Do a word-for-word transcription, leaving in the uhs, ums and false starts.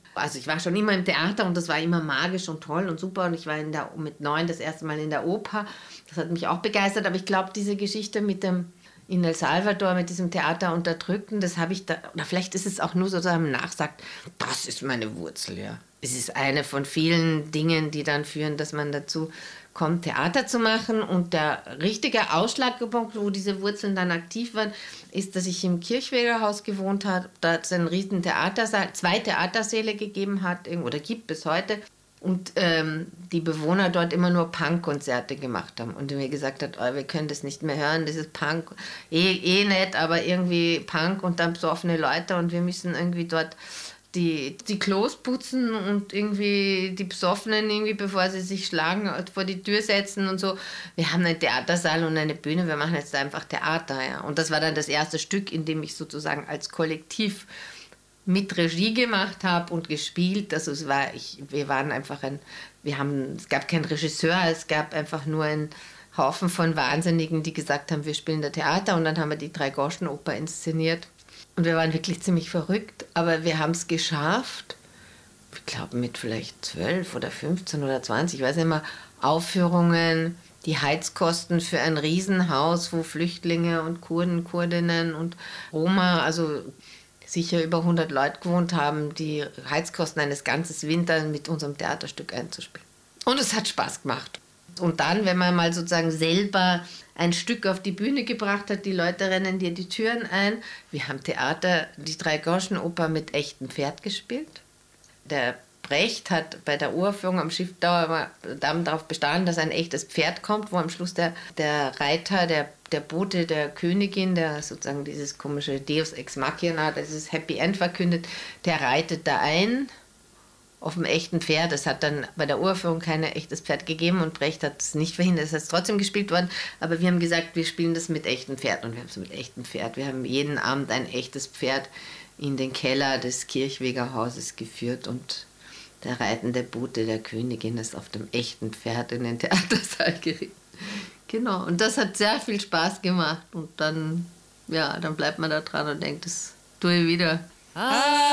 Also ich war schon immer im Theater und das war immer magisch und toll und super und ich war in der, mit neun das erste Mal in der Oper. Das hat mich auch begeistert, aber ich glaube, diese Geschichte mit dem in El Salvador, mit diesem Theater unterdrückten, das habe ich da, oder vielleicht ist es auch nur sozusagen nachsagt, das ist meine Wurzel, ja. Es ist eine von vielen Dingen, die dann führen, dass man dazu kommt, Theater zu machen. Und der richtige Ausschlagpunkt, wo diese Wurzeln dann aktiv waren, ist, dass ich im Kirchweger Haus gewohnt habe. Da hat es einen riesen Theatersaal, zwei Theatersäle gegeben hat, oder gibt bis heute. Und ähm, die Bewohner dort immer nur Punkkonzerte gemacht haben. Und mir gesagt hat, oh, wir können das nicht mehr hören, das ist Punk, eh, eh nett, aber irgendwie Punk und dann besoffene Leute und wir müssen irgendwie dort die, die Klos putzen und irgendwie die Besoffenen, irgendwie, bevor sie sich schlagen, vor die Tür setzen und so. Wir haben einen Theatersaal und eine Bühne, wir machen jetzt einfach Theater. Ja. Und das war dann das erste Stück, in dem ich sozusagen als Kollektiv mit Regie gemacht habe und gespielt. Also es war, ich, wir waren einfach ein, wir haben, es gab keinen Regisseur, es gab einfach nur einen Haufen von Wahnsinnigen, die gesagt haben, wir spielen da Theater und dann haben wir die Drei-Groschen-Oper inszeniert. Und wir waren wirklich ziemlich verrückt, aber wir haben es geschafft, ich glaube mit vielleicht zwölf oder fünfzehn oder zwanzig, ich weiß nicht mehr, Aufführungen, die Heizkosten für ein Riesenhaus, wo Flüchtlinge und Kurden, Kurdinnen und Roma, also sicher über hundert Leute gewohnt haben, die Heizkosten eines ganzen Winters mit unserem Theaterstück einzuspielen. Und es hat Spaß gemacht. Und dann, wenn man mal sozusagen selber ein Stück auf die Bühne gebracht hat, die Leute rennen dir die Türen ein. Wir haben Theater, die Drei-Groschen-Oper mit echtem Pferd gespielt. Der Brecht hat bei der Uraufführung am Schiffdauer darauf bestanden, dass ein echtes Pferd kommt, wo am Schluss der, der Reiter, der, der Bote der Königin, der sozusagen dieses komische Deus Ex Machina, dieses Happy End verkündet, der reitet da ein auf dem echten Pferd. Es hat dann bei der Uraufführung kein echtes Pferd gegeben und Brecht hat es nicht verhindert, es ist trotzdem gespielt worden, aber wir haben gesagt, wir spielen das mit echtem Pferd und wir haben es mit echtem Pferd. Wir haben jeden Abend ein echtes Pferd in den Keller des Kirchweger Hauses geführt und der reitende Bote der Königin ist auf dem echten Pferd in den Theatersaal geritten. Genau, und das hat sehr viel Spaß gemacht und dann, ja, dann bleibt man da dran und denkt, das tue ich wieder. Ah.